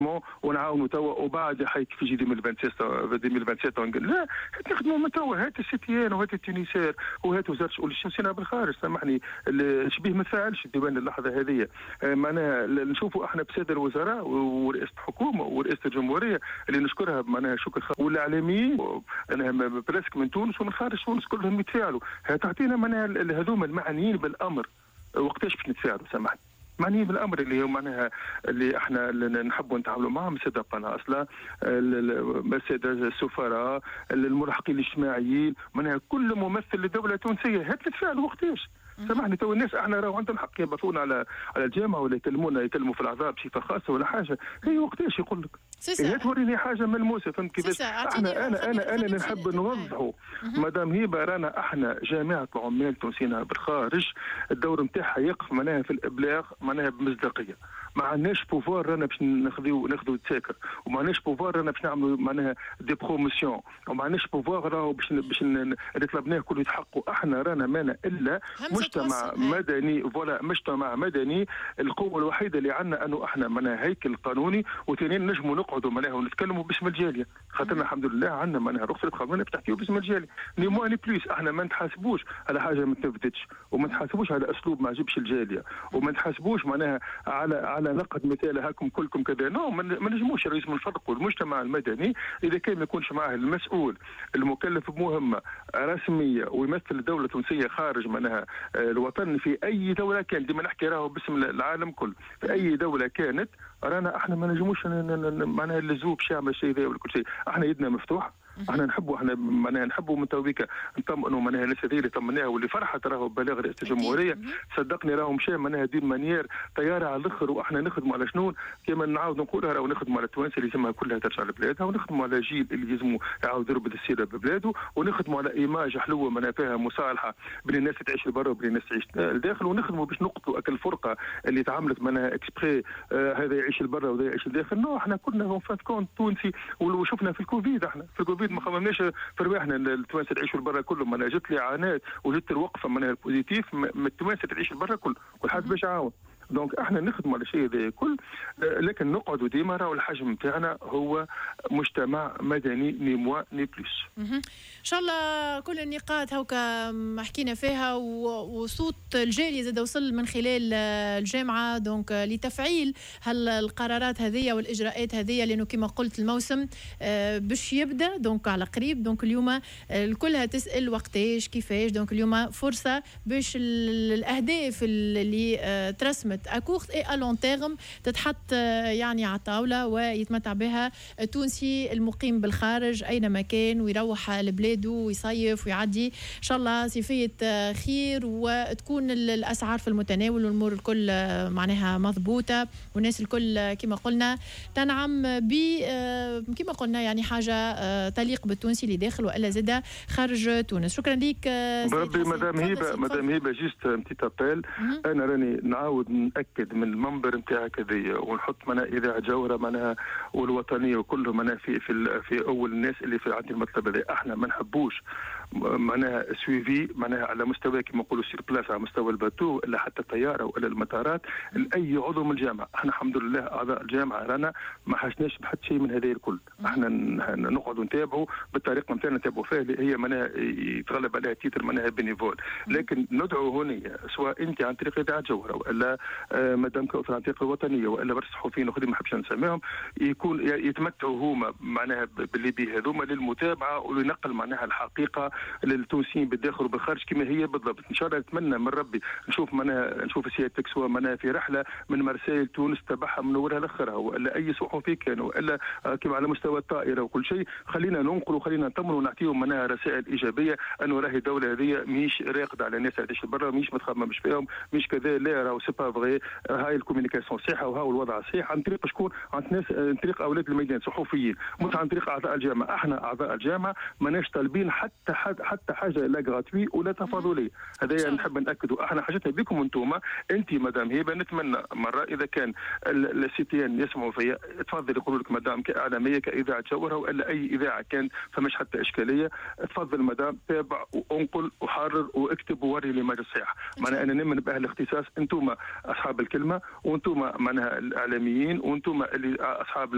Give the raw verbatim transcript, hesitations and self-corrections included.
ونعاونوا توا وبعد حيك في جي ألفين وسبعة ألفين وسبعة نقول لا نخدموا من توا. هات السيتيان وهات التونسير وهات وزاره الشؤون الشمسيه بالخارج. سامحني الشبيه ما تفاعلش الديوان اللحظه هذه. معناها نشوفوا احنا بساده الوزراء ورئاسه الحكومه ورئاسه الجمهوريه اللي نشكرها معناها شكر خاص والاعلاميين انا برسك من تونس ومن خارج تونس كلهم يتفاعلوا. تعطينا معناها هذوما المعنيين بالامر وقتاش باش نتفاعلوا. سامحني معنيين بالامر اللي هو معناها اللي احنا اللي نحبوا نتعاملوا معهم الساده القناه اصلا الساده السفراء الملحقين الاجتماعيين معناها كل ممثل للدوله التونسيه. هات الفعل وقتاش سامحني تو الناس احنا راهو عندهم حق يبعثونا على على الجامعه ولا يكلمونا يكلموا في الاعضاء بصفه خاصه ولا حاجه. هي وقتاش يقول لك هي توريني حاجه ملموسه. فهمت كيفاش؟ احنا انا انا انا اللي نحب نوضحوا مدام هبه رانا احنا جامعه العمال التونسيين بالخارج الدور نتاعها يقف معناها في الابلاغ معناها بمصداقيه. ما عندناش بوفوار رانا باش ناخذوا ناخذوا تساكر وما عندناش بوفوار رانا باش نعملوا معناها دي بروموسيون وما عندناش بوفوار راهو باش باش اللي طلبناه كله يتحققوا. احنا رانا مانا الا مجتمع مدني فوالا مجتمع مدني. القوه الوحيده اللي عندنا انه احنا معناها هيكل قانوني وثانيا نجموا نقعدوا معناها ونتكلموا باسم الجاليه. خاطرنا الحمد لله عندنا معناها رخصه قانونيه باش تحكيوا باسم الجاليه. ني موا ني بليس. احنا ما نتحاسبوش على حاجه ما تنفذتش وما نتحاسبوش على اسلوب ما عجبش الجاليه وما نتحاسبوش معناها على على نقد مثال هاكم كلكم كذا. نو ما نجموش الرئيس من الفرق والمجتمع المدني اذا كان ما يكونش معاه المسؤول المكلف بمهمه رسميه ويمثل الدوله التونسيه خارج معناها الوطن في اي دوله كان. ديما نحكي راهو باسم العالم كل في اي دوله كانت رانا احنا ما نجموش معناها اللزوم شامل شيء ذا ولا كل شيء. احنا يدنا مفتوحه. احنا نحبوا احنا معناها نحبوا من توبيك نطمئنوا معناها الناس هذه اللي طمناها واللي فرحت راهو ببلاغ رئاسه الجمهوريه. صدقني راهو مشى معناها دين مانيير طياره على الاخر. واحنا نخدموا على شنو كما نعاود نقولها راهو نخدموا على التوانسه اللي يسمها كلها ترجع لبلادها ونخدموا على جيل اللي يلزموا يعاود يربط السيره ببلاده ونخدموا على ايماج حلوه معناها فيها مصالحه بين الناس اللي تعيش لبرا وبين الناس اللي تعيش الداخل ونخدموا باش نقتلوا اكل الفرقه اللي تعاملت معناها اكسبري آه هذا يعيش لبرا وهذا يعيش للداخل. نو احنا كنا اون فان كونت تونسي وشفنا في الكوفيد. احنا في الكوفيد ما خممناش في رواحنا التوانسه تعيشوا لبرا كلهم. انا جت لي عانات وجدت الوقفه معناها البوزيتيف من التوانسه تعيش لبرا كل كل حد باش يعاون. دونك احنا نخدموا على شيء ذا كل لكن نقعدوا ديما راهو الحجم نتاعنا هو مجتمع مدني ني موا ني بليس. ان شاء الله كل النقاط هوكا حكينا فيها وصوت الجاليه زاد وصل من خلال الجامعه دونك لتفعيل هالقرارات هذه والاجراءات هذه لانه كما قلت الموسم باش يبدا دونك على قريب. دونك اليوم الكلها تسال وقتاش كيفاش. دونك اليوم فرصه باش الاهداف اللي ترسمت اكورت اي الون تيرم تتحط يعني على الطاوله ويتمتع بها التونسي المقيم بالخارج اينما كان ويروح لبلاده ويصيف ويعدي ان شاء الله صيفيه خير وتكون الاسعار في المتناول والامور الكل معناها مضبوطه والناس الكل كما قلنا تنعم ب كما قلنا يعني حاجه تليق بالتونسي اللي داخل والا زاد خارج تونس. شكرا لك بربي مدام هبه مدام هبه جيست بتيت ابيل. انا راني نعاود ناكد من المنبر نتاعك هذيا ونحط معناها اذاعه جوهره معناها والوطنيه وكله معناها في في في اول الناس اللي في عندي المطلب هذا. احنا ما نحبوش معناها سويفي معناها على مستوى كما نقولوا سير بلاس على مستوى الباتو الا حتى الطياره ولا المطارات لاي عضو من الجامعه. احنا الحمد لله اعضاء الجامعه رانا ما حشناش بحد شيء من هذا الكل. احنا نقعدوا نتابعوا بالطريقه نتاعنا نتابعوا فيها اللي هي معناها يتغلب عليها تيتر معناها بينيفول. لكن ندعو هنا سواء انت عن طريق اذاعه جوهره والا آه مدام كوثر عن طريق الوطنيه والا برس صحفيين اخرين ما حبش نسميهم يكون يتمتعوا هما معناها باللي به هذوما للمتابعه ولنقل معناها الحقيقه للتونسيين بالداخل وبالخارج كما هي بالضبط. ان شاء الله نتمنى من ربي نشوف معناها نشوف سيادتك سواء معناها في رحله من مرسيل تونس تبعها منورها لاخرها والا اي صحفي كانوا والا كما على مستوى الطائره وكل شيء. خلينا ننقل وخلينا نطمن ونعطيهم معناها رسائل ايجابيه انه راهي الدوله هذه مش راقده على الناس اللي تعيش برا مش ما تخممش فيهم مش كذا. لا راهو سي با فغي. هاي الكوميونيكاسيون صحيحه وهاو الوضع صحيح عن طريق شكون عن ناس عن طريق اولاد الميدان صحفيين مش عن طريق اعضاء الجامعه. احنا اعضاء الجامعه ماناش طالبين حتى حتى حاجه لا غراتوي ولا تفاضليه. هذا نحب ناكدوا. احنا حاجتنا بكم انتم انت مدام هبه. نتمنى مره اذا كان السيتيان يسمعوا فيا تفضل يقولوا لك مدام كاعلاميه كاذاعه جوهره والا اي اذاعه كانت فمش حتى اشكاليه. تفضل مدام تابع وانقل وحرر واكتب ووري لي ما الصحيح. معناها انا نؤمن باهل الاختصاص. انتم اصحاب الكلمه وانتم معناها الاعلاميين وانتم اللي اصحاب